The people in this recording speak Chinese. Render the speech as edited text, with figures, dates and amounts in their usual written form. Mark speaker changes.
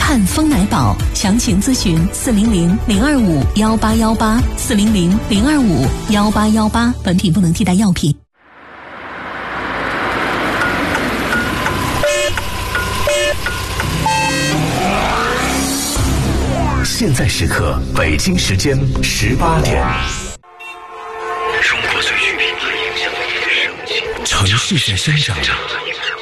Speaker 1: 汉丰奶宝，详情咨询400-025-1818，400-025-1818，本品不能替代药品。
Speaker 2: 现在时刻，北京时间18点。
Speaker 3: 中国最具品牌影响力的盛景，
Speaker 2: 城市在生长，